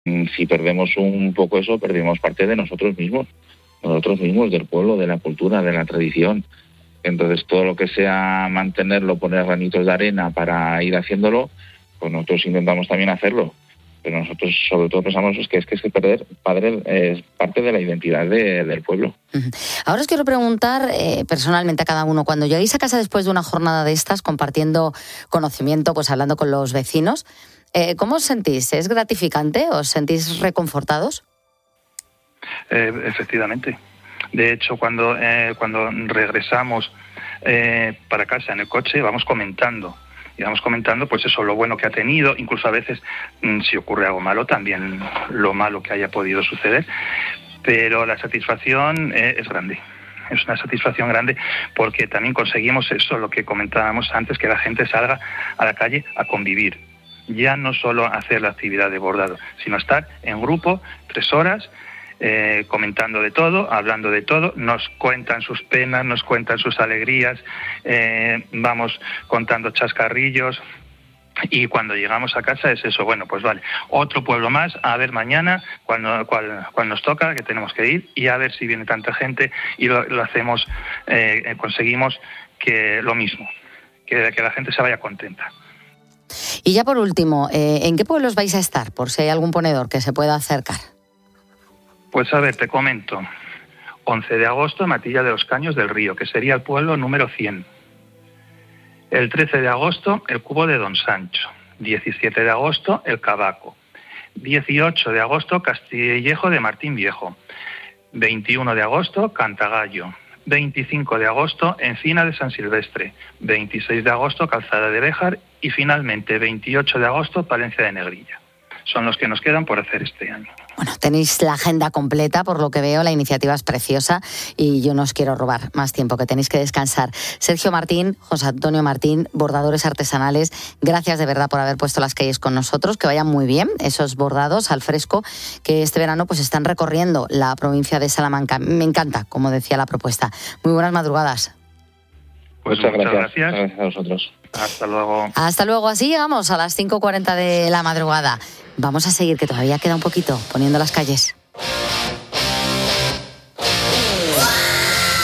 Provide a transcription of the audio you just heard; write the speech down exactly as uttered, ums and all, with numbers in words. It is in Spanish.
Si perdemos un poco eso, perdemos parte de nosotros mismos, nosotros mismos, del pueblo, de la cultura, de la tradición. Entonces, todo lo que sea mantenerlo, poner granitos de arena para ir haciéndolo, pues nosotros intentamos también hacerlo. Pero nosotros sobre todo pensamos es que es que, es que perder padre es parte de la identidad de, del pueblo. Ahora os quiero preguntar eh, personalmente a cada uno, cuando lleguéis a casa después de una jornada de estas, compartiendo conocimiento, pues hablando con los vecinos, eh, ¿cómo os sentís? ¿Es gratificante? ¿Os sentís reconfortados? Eh, efectivamente. De hecho, cuando, eh, cuando regresamos eh, para casa en el coche, vamos comentando. Y vamos comentando, pues eso, lo bueno que ha tenido, incluso a veces, si ocurre algo malo, también lo malo que haya podido suceder. Pero la satisfacción es grande. Es una satisfacción grande porque también conseguimos eso, lo que comentábamos antes, que la gente salga a la calle a convivir. Ya no solo hacer la actividad de bordado, sino estar en grupo tres horas, Eh, comentando de todo, hablando de todo, nos cuentan sus penas, nos cuentan sus alegrías, eh, vamos contando chascarrillos y cuando llegamos a casa es eso, bueno, pues vale, otro pueblo más, a ver mañana cuando, cual, cuando nos toca, que tenemos que ir y a ver si viene tanta gente y lo, lo hacemos, eh, conseguimos que lo mismo, que, que la gente se vaya contenta. Y ya por último, eh, ¿en qué pueblos vais a estar? Por si hay algún ponedor que se pueda acercar. Pues a ver, te comento. once de agosto, Matilla de los Caños del Río, que sería el pueblo número cien. El trece de agosto, el Cubo de Don Sancho. diecisiete de agosto, el Cabaco. dieciocho de agosto, Castillejo de Martín Viejo. veintiuno de agosto, Cantagallo. veinticinco de agosto, Encina de San Silvestre. veintiséis de agosto, Calzada de Béjar. Y finalmente, veintiocho de agosto, Palencia de Negrilla. Son los que nos quedan por hacer este año. Bueno, tenéis la agenda completa, por lo que veo, la iniciativa es preciosa y yo no os quiero robar más tiempo, que tenéis que descansar. Sergio Martín, José Antonio Martín, bordadores artesanales, gracias de verdad por haber puesto las calles con nosotros, que vayan muy bien esos bordados al fresco que este verano pues están recorriendo la provincia de Salamanca. Me encanta, como decía la propuesta. Muy buenas madrugadas. Pues muchas, muchas gracias. gracias. Gracias a vosotros. Hasta luego. Hasta luego, así llegamos a las cinco cuarenta de la madrugada. Vamos a seguir, que todavía queda un poquito, poniendo las calles.